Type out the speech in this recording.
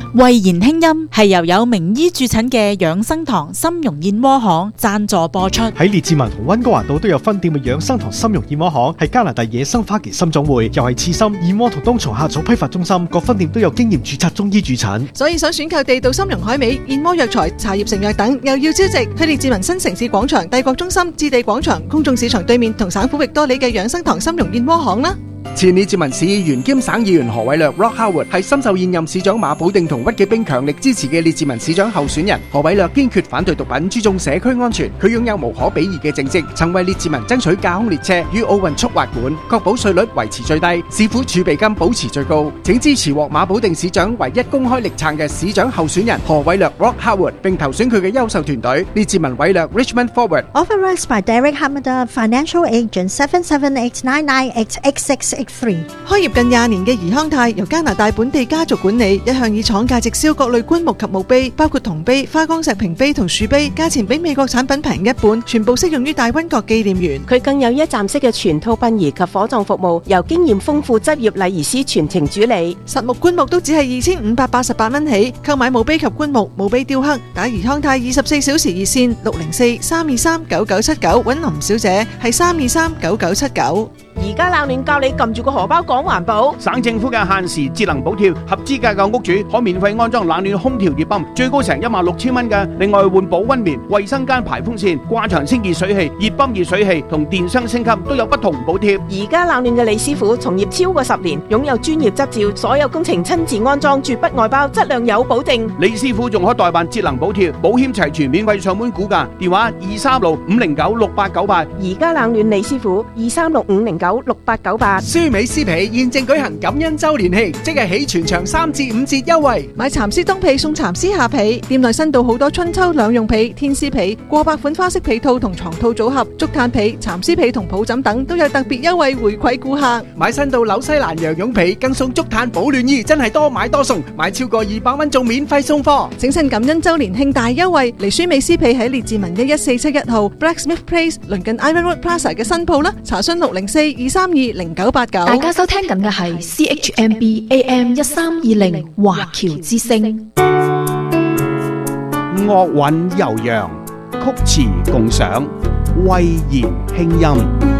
慧言輕音係由有名醫駐診嘅養生堂參茸燕窩行贊助播出。 喺列治文同溫哥華道都有分店嘅養生堂參茸燕窩行係加拿大野生花旗參種會，又係刺參、燕窩同冬蟲夏草批發中心，各分店都有經驗註冊中醫駐診。 所以想選購地道參茸海味、燕窩藥材、茶葉成藥等，又要超值，去列治文新城市廣場、帝國中心、置地廣場、公眾市場對面同省府域多里嘅養生堂參茸燕窩行啦。 前列治文市議員兼省議員何偉略 Rock Howard 係深受現任市長馬寶定同屈紀冰強力支持嘅列治文市長候選人。何偉略堅決反對毒品，注重社區安全。佢擁有無可比擬嘅政績，曾為列治文爭取架空列車與奧運速滑館，確保稅率維持最低，市府儲備金保持最高。請支持獲馬寶定市長唯一公開力撐嘅市長候選人何偉略 Rock Howard，並投選佢嘅優秀團隊列治文偉略 Richmond Forward。 Authorized by Derek Hamada, Financial Agent 77899888683。 開業近20年嘅怡康泰由加拿大本地家族管理，一向以廠價直銷各類棺木及墓碑，包括銅碑、花崗石屏碑同樹碑，價錢比美國產品平一半，全部適用於大溫國紀念園。 佢更有一站式嘅全套殯儀及火葬服務，由經驗豐富執業禮儀師全程主理。 實木棺木都只係2588蚊起，購買墓碑及棺木、墓碑雕刻，打怡康泰24小時熱線604-323-9979，揾林小姐係323-9979。 而家冷暖教你撳住個荷包講環保。 省政府嘅限時節能補貼，合資格嘅屋主可免費安裝冷暖空調熱泵，最高成16000蚊嘅。另外換保溫棉、衛生間排風扇、掛牆清潔水器、熱泵熱水器同電箱升級都有不同補貼。 而家冷暖嘅李師傅從業超過10年，擁有專業執照，所有工程親自安裝，絕不外包，質量有保證。 李師傅仲可代辦節能補貼，保險齊全，免費上門估價，電話236-509-6898。 而家冷暖李師傅236-509-6898。 舒美絲皮現正舉行感恩周年慶，即日起全場3至5折優惠， 買蠶絲冬被送蠶絲下被，店內新到好多春秋兩用被、天絲被、過百款花式被套同床套組合、竹炭被、蠶絲被同抱枕等都有特別優惠回饋顧客。 買新到紐西蘭羊絨被更送竹炭保暖衣，真係多買多送，買超過200蚊仲免費送貨。 整親感恩周年慶大優惠，嚟舒美絲被喺列治文11471號 Blacksmith Place 鄰近 Iron Road Plaza 嘅新鋪啦，查詢604-232-0989。 大家收聽緊嘅係 CHMB AM 1320華僑之聲。 樂韻悠揚，曲詞共賞，慧言輕音。